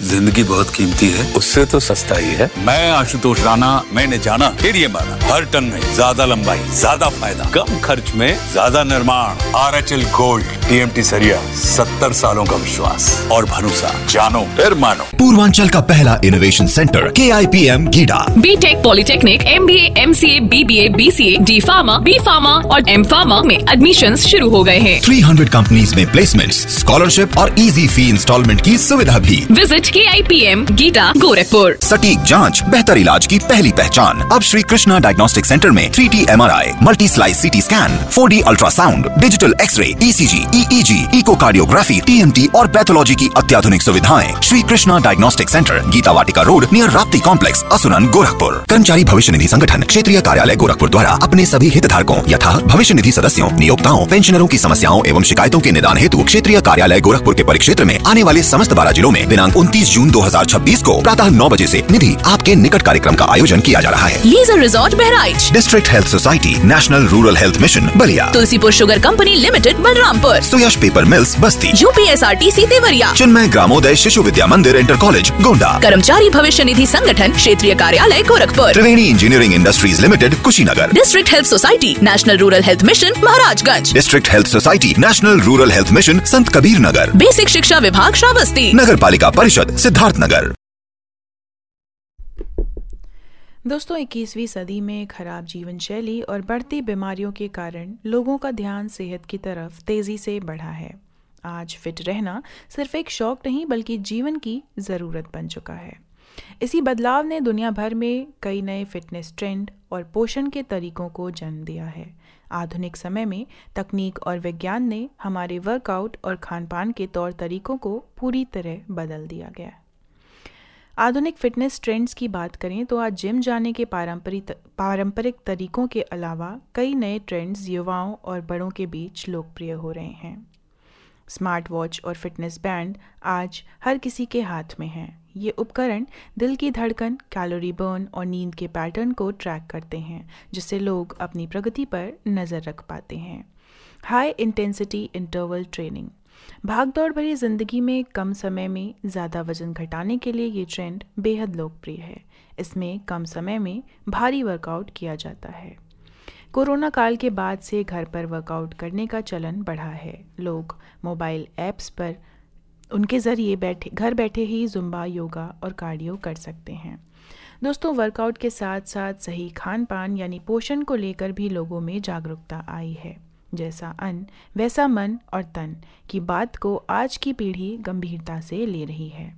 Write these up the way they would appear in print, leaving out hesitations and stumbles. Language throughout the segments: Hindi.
जिंदगी बहुत कीमती है, उससे तो सस्ता ही है। मैं आशुतोष राणा, मैंने जाना फिर ये माना, हर टन में ज्यादा लंबाई, ज्यादा फायदा, कम खर्च में ज्यादा निर्माण। RHL गोल्ड, TMT सरिया, 70 सालों का विश्वास और भरोसा, जानो फिर मानो। पूर्वांचल का पहला innovation centre KIPM GIDA. BTech, polytechnic, MBA, MCA, BBA, BCA, D Pharma, B Pharma और M Pharma में एडमिशंस शुरू हो गए हैं। 300 कंपनीज में प्लेसमेंट्स, स्कॉलरशिप और इजी फी इंस्टॉलमेंट की सुविधा भी। Visit KIPM GIDA, Gorakhpur. सटीक जांच, बेहतर इलाज की पहली पहचान। अब श्री कृष्णा डायग्नोस्टिक सेंटर में 3T MRI, multi slice CT scan, 4D ultrasound, digital x ray, ECG, EEG, echocardiography, TMT और पैथोलॉजी की अत्याधुनिक सुविधाएं। श्री कृष्णा डायग्नोस्टिक सेंटर, गीता वाटिका road, near Rapti complex, Asuran, Gorakhpur. कर्मचारी भविष्य निधि संगठन क्षेत्रीय कार्यालय गोरखपुर द्वारा अपने सभी हितधारकों यथा भविष्य निधि सदस्यों, नियोक्ताओं, पेंशनरों की समस्याओं एवं शिकायतों के निदान हेतु क्षेत्रीय कार्यालय गोरखपुर के परिक्षेत्र में आने वाले समस्त 12 जिलों में दिनांक 29 जून 2026 को प्रातः 9 बजे से निधि आपके निकट कार्यक्रम का आयोजन किया जा रहा है। Leisure resort Bahraich, district health society, national rural health mission Ballia, Tulsipur sugar company limited Balrampur, सुयश पेपर मिल्स बस्ती, UPSRTC देवरिया, चिन्मय ग्रामोदय शिशु विद्या मंदिर इंटर कॉलेज गोंडा, कर्मचारी भविष्य निधि संगठन क्षेत्रीय कार्यालय गोरखपुर, त्रिवेणी engineering industries limited Kushinagar, district health society, national rural health mission Maharajganj, district health society, national rural health mission संत कबीर नगर, बेसिक शिक्षा विभाग श्रावस्ती, नगर पालिका परिषद सिद्धार्थनगर। दोस्तों, 21वीं सदी में खराब जीवन शैली और बढ़ती बीमारियों के कारण लोगों का ध्यान सेहत की तरफ तेजी से बढ़ा है। आज फिट रहना सिर्फ एक शौक नहीं बल्कि जीवन की ज़रूरत बन चुका है। इसी बदलाव ने दुनिया भर में कई नए फिटनेस ट्रेंड और पोषण के तरीकों को जन्म दिया है। आधुनिक समय में तकनीक और विज्ञान ने हमारे वर्कआउट और खान-पान के तौर तरीकों को पूरी तरह बदल दिया गया। आधुनिक फिटनेस ट्रेंड्स की बात करें तो आज जिम जाने के पारंपरिक तरीकों के अलावा कई नए ट्रेंड्स युवाओं और बड़ों के बीच लोकप्रिय हो रहे हैं। स्मार्ट वॉच और फिटनेस बैंड आज हर किसी के हाथ में हैं। ये उपकरण दिल की धड़कन, कैलोरी बर्न और नींद के पैटर्न को ट्रैक करते हैं, जिससे लोग अपनी प्रगति पर नज़र रख पाते हैं। हाई इंटेंसिटी इंटरवल ट्रेनिंग, भागदौड़ भरी जिंदगी में कम समय में ज़्यादा वजन घटाने के लिए ये ट्रेंड बेहद लोकप्रिय है। इसमें कम समय में भारी वर्कआउट किया जाता है। कोरोना काल के बाद से घर पर वर्कआउट करने का चलन बढ़ा है। लोग मोबाइल ऐप्स पर उनके ज़रिए घर बैठे ही जुम्बा, योगा और कार्डियो कर सकते हैं। दोस्तों, वर्कआउट के साथ साथ सही खान पान यानी पोषण को लेकर भी लोगों में जागरूकता आई है। जैसा अन्न वैसा मन और तन की बात को आज की पीढ़ी गंभीरता से ले रही है।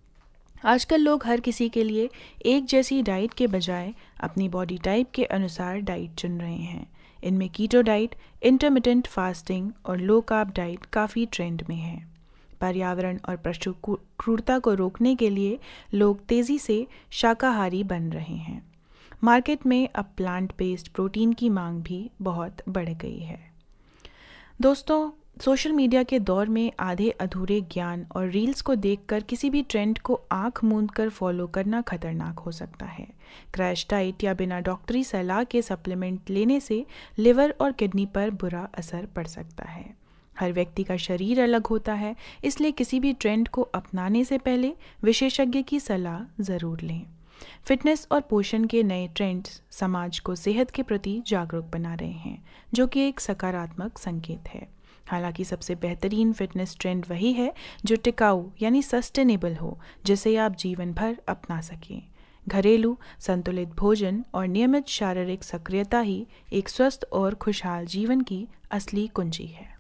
आजकल लोग हर किसी के लिए एक जैसी डाइट के बजाय अपनी बॉडी टाइप के अनुसार डाइट चुन रहे हैं। इनमें कीटो डाइट, इंटरमिटेंट फास्टिंग और लो कार्ब डाइट काफ़ी ट्रेंड में है। पर्यावरण और पशु क्रूरता को रोकने के लिए लोग तेज़ी से शाकाहारी बन रहे हैं। मार्केट में अब प्लांट बेस्ड प्रोटीन की मांग भी बहुत बढ़ गई है। दोस्तों, सोशल मीडिया के दौर में आधे अधूरे ज्ञान और रील्स को देखकर किसी भी ट्रेंड को आंख मूंद कर फॉलो करना खतरनाक हो सकता है। क्रैश डाइट या बिना डॉक्टरी सलाह के सप्लीमेंट लेने से लिवर और किडनी पर बुरा असर पड़ सकता है। हर व्यक्ति का शरीर अलग होता है, इसलिए किसी भी ट्रेंड को अपनाने से पहले विशेषज्ञ की सलाह ज़रूर लें। फिटनेस और पोषण के नए ट्रेंड्स समाज को सेहत के प्रति जागरूक बना रहे हैं, जो कि एक सकारात्मक संकेत है। हालांकि सबसे बेहतरीन फिटनेस ट्रेंड वही है जो टिकाऊ यानी सस्टेनेबल हो, जिसे आप जीवन भर अपना सकें। घरेलू संतुलित भोजन और नियमित शारीरिक सक्रियता ही एक स्वस्थ और खुशहाल जीवन की असली कुंजी है।